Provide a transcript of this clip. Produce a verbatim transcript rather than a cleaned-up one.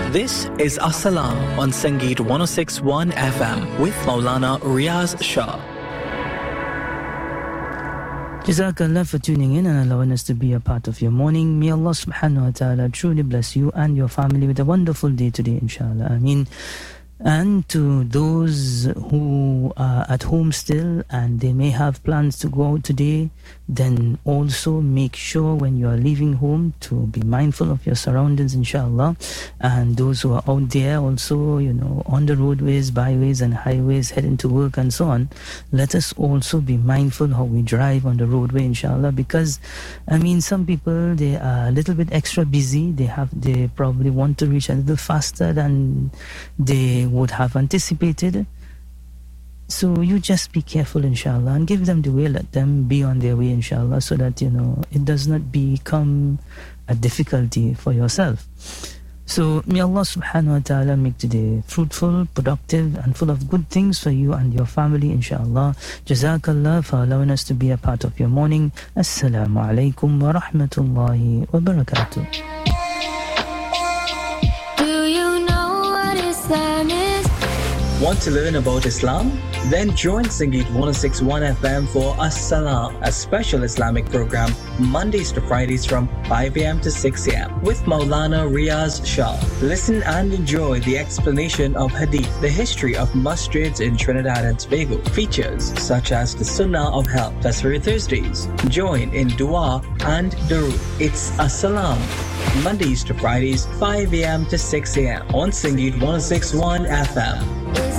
This is As-Salam on Sangeet one oh six point one F M with Maulana Riaz Shah. Jazakallah for tuning in and allowing us to be a part of your morning. May Allah subhanahu wa ta'ala truly bless you and your family with a wonderful day today, inshallah. I mean, and to those who are at home still and they may have plans to go out today, then also make sure when you are leaving home to be mindful of your surroundings, inshallah. And those who are out there also, you know, on the roadways, byways and highways, heading to work and so on, let us also be mindful how we drive on the roadway, inshallah. Because, I mean, some people, they are a little bit extra busy. They have, they probably want to reach a little faster than they would have anticipated. So you just be careful, inshallah, and give them the way, let them be on their way, inshallah, so that, you know, it does not become a difficulty for yourself. So may Allah subhanahu wa ta'ala make today fruitful, productive and full of good things for you and your family, inshallah. Jazakallah for allowing us to be a part of your morning. Assalamu alaikum wa rahmatullahi wa barakatuh. Do you know what Islam is? Want to learn about Islam? Then join Sangeet one oh six point one F M for As-Salam, a special Islamic program, Mondays to Fridays from five a m to six a m with Maulana Riaz Shah. Listen and enjoy the explanation of Hadith, the history of masjids in Trinidad and Tobago, features such as the Sunnah of Health, Tasweer Thursdays. Join in Dua and Durood. It's As-Salam, Mondays to Fridays, five a m to six a m on Sangeet one oh six point one F M.